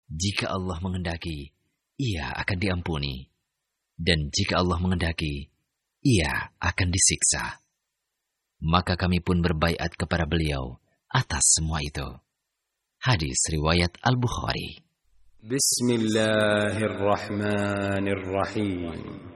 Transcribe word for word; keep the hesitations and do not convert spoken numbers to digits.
Jika Allah menghendaki, ia akan diampuni. Dan jika Allah menghendaki, ia akan disiksa. Maka kami pun berbaiat kepada beliau atas semua itu. Hadis riwayat Al-Bukhari. Bismillahirrahmanirrahim.